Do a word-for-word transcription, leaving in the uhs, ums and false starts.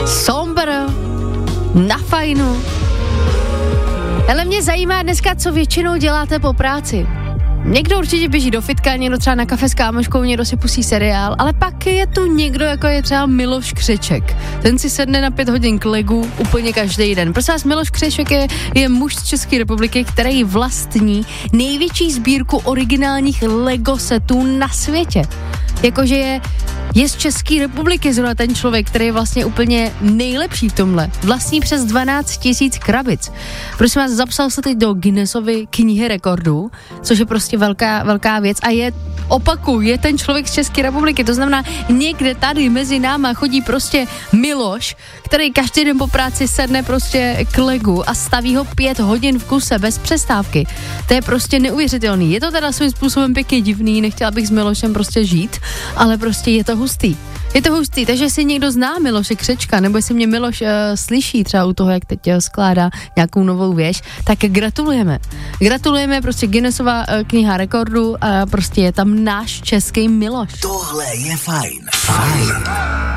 Somber, na fajnu. Ale mě zajímá dneska, co většinou děláte po práci. Někdo určitě běží do fitka, někdo třeba na kafe s kámoškou, někdo si pustí seriál, ale pak je tu někdo, jako je třeba Miloš Křeček. Ten si sedne na pět hodin k legu úplně každý den. Prosím vás, Miloš Křeček je, je muž z České republiky, který vlastní největší sbírku originálních Lego setů na světě. Jakože je, je z České republiky zrovna ten člověk, který je vlastně úplně nejlepší v tomhle. Vlastní přes dvanáct tisíc krabic. Prosím vás, zapsal se teď do Guinnessovy knihy rekordů, což je prostě velká, velká věc a je, opakuju, je ten člověk z České republiky, to znamená někde tady mezi náma chodí prostě Miloš, který každý den po práci sedne prostě k legu a staví ho pět hodin v kuse bez přestávky. To je prostě neuvěřitelný. Je to teda svým způsobem pěkně divný, nechtěla bych s Milošem prostě žít, ale prostě je to hustý. Je to hustý, takže si někdo zná Miloše Křečka, nebo jestli mě Miloš uh, slyší třeba u toho, jak teď uh, skládá nějakou novou věž, tak gratulujeme. Gratulujeme, prostě Guinnessova uh, kniha rekordů a prostě je tam náš český Miloš. Tohle je fajn. Fajn.